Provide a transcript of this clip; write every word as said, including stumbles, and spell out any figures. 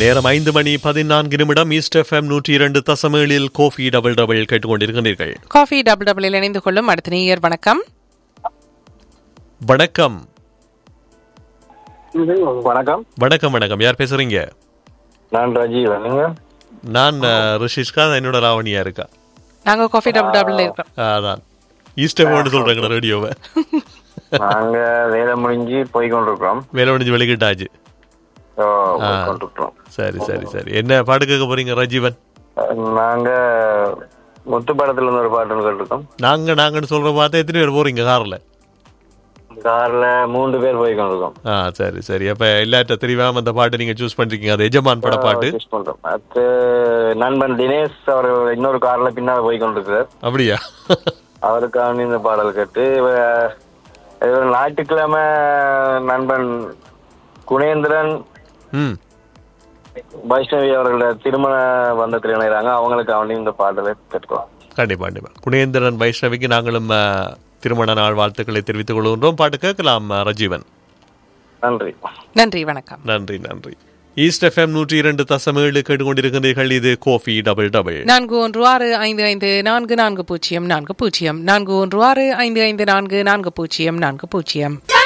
நேரம் ஐந்து மணி பதினான்கு நிமிடம். ஈஸ்ட் எஃப்எம் நூற்றி இரண்டு தசமேழில் கோஃபி டபுள் டபுள் கேட்டுக்கொண்டிருக்கிறீர்கள். காஃபி டபுள் டபுளில் இணைந்து கொள்ளும் அடுத்த நேயர். வணக்கம். வணக்கம் வணக்கம் வணக்கம் வணக்கம். யார் பேசுறீங்க? நான் ராஜீவ். நீங்க? நான் ரிஷிஷ்கா. என்னோட ராவணியா இருக்கா. நாங்க காஃபி டபுள் டபுள் இருக்கோம். அதான் ஈஸ்ட் எஃப்எம் சொல்றேங்க ரேடியோவை. நாங்க வேலை முடிஞ்சு போய் கொண்டிருக்கிறோம். வேலை முடிஞ்சு வெளிக்கிட்டாச்சு. சரி சரி சரி. என்ன பாட்டு கேட்க போறீங்க ரஜீவன்? நாங்க முத்து படத்துல இருந்து ஒரு பாட்டு கேட்டிருக்கோம். நாங்க நாங்கன்னு சொல்ற பார்த்தா எத்தனை பேர் போறீங்க கார்ல? கார்ல மூன்று பேர் போய் கொண்டிருக்கோம். ஆ சரி சரி. அப்ப எல்லார்ட்ட தெரியாம அந்த பாட்டு நீங்க சூஸ் பண்றீங்க. அது எஜமான் பட பாட்டு. அது நண்பன் தினேஷ் அவர் இன்னொரு கார்ல பின்னால போய் கொண்டிருக்கிறார். அப்படியா? அவருக்கான இந்த பாடல் கேட்டு ஞாயிற்றுக்கிழமை நண்பன் குணேந்திரன் வைஷ்ணவி அவர்களோட திருமண பந்தத்தில் இணைகிறாங்க. அவங்களுக்கு அவனி இந்த பாடலை கேட்கலாம். கண்டிப்பா கண்டிப்பா. குணேந்திரன் வைஷ்ணவிக்கு நாங்களும் திருமண நாள் வாழ்த்துக்களை தெரிவித்துக் கொள்கின்றோம். பாட்டு கேட்கலாம் ரஜீவன். நன்றி நன்றி. வணக்கம். நன்றி நன்றி. ஈஸ்ட் எஃப்எம் நூற்றி இரண்டு தசமேழு கேட்டுக்கொண்டிருக்கிறீர்கள். இது கோஃபி டபுள் டபுள். நான்கு ஒன்று ஆறு ஐந்து ஐந்து நான்கு நான்கு பூஜ்ஜியம் நான்கு பூஜ்ஜியம் நான்கு ஒன்று ஆறு ஐந்து ஐந்து நான்கு நான்கு பூஜ்ஜியம் நான்கு பூஜ்ஜியம்.